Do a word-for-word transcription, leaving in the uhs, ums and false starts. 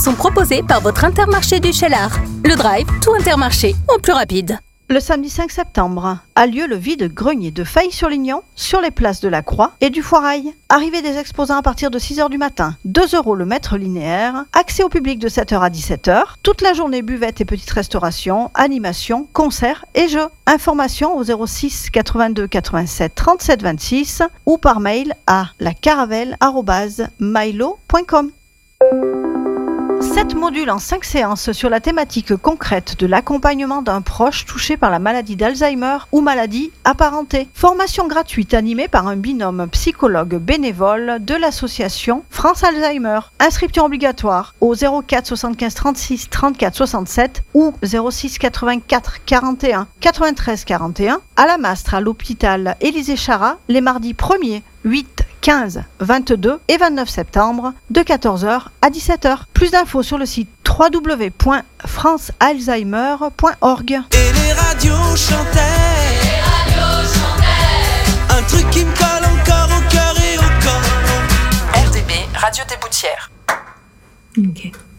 sont proposés par votre Intermarché du Cheylard. Le Drive, tout Intermarché, en plus rapide. Le samedi cinq septembre a lieu le vide-grenier de Failly-sur-Lignon sur les places de la Croix et du Foirail. Arrivée des exposants à partir de six heures du matin. deux euros le mètre linéaire. Accès au public de sept heures à dix-sept heures. Toute la journée buvette et petite restauration, animation, concerts et jeux. Informations au zéro six quatre-vingt-deux quatre-vingt-sept trente-sept vingt-six ou par mail à lacaravelle arobase milo point com. Sept modules en cinq séances sur la thématique concrète de l'accompagnement d'un proche touché par la maladie d'Alzheimer ou maladie apparentée. Formation gratuite animée par un binôme psychologue bénévole de l'association France Alzheimer. Inscription obligatoire au zéro quatre soixante-quinze trente-six trente-quatre soixante-sept ou zéro six quatre-vingt-quatre quarante et un quatre-vingt-treize quarante et un à la Mastre à l'hôpital Élisée Charat les mardis premier, huit, quinze, vingt-deux et vingt-neuf septembre de quatorze heures à dix-sept heures. Plus d'infos sur le site w w w point france alzheimer point org. Et les radios chantaient, et les radios chantaient un truc qui me colle encore au cœur et au corps. R D B, Radio des Boutières. Ok.